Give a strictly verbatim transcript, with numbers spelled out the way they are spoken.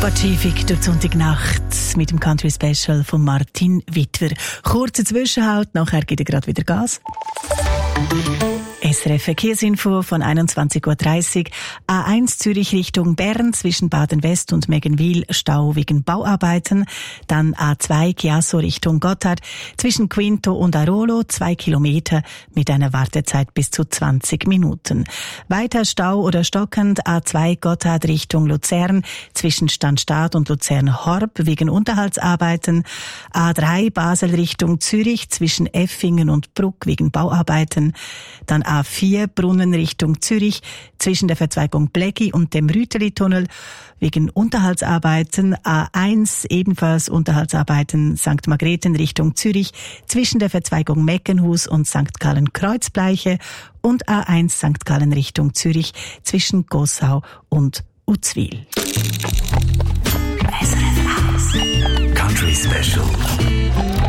Pazifik durch die Sonntagnacht mit dem Country Special von Martin Wittwer. Kurzer Zwischenhalt, nachher gibt er gerade wieder Gas. S R F Verkehrsinfo von einundzwanzig Uhr dreißig. A eins Zürich Richtung Bern zwischen Baden-West und Meggenwil Stau wegen Bauarbeiten. Dann A zwei Chiasso Richtung Gotthard zwischen Quinto und Arolo zwei Kilometer mit einer Wartezeit bis zu zwanzig Minuten. Weiter Stau oder stockend A zwei Gotthard Richtung Luzern zwischen Stadtstaat und Luzern-Horb wegen Unterhaltsarbeiten. A drei Basel Richtung Zürich zwischen Effingen und Bruck wegen Bauarbeiten. Dann A vier Brunnen Richtung Zürich zwischen der Verzweigung Blecki und dem Rüteli-Tunnel wegen Unterhaltsarbeiten. A eins ebenfalls Unterhaltsarbeiten Sankt Margrethen Richtung Zürich zwischen der Verzweigung Meckenhus und Sankt Gallen Kreuzbleiche und A eins Sankt Gallen Richtung Zürich zwischen Gossau und Uzwil. Country Special.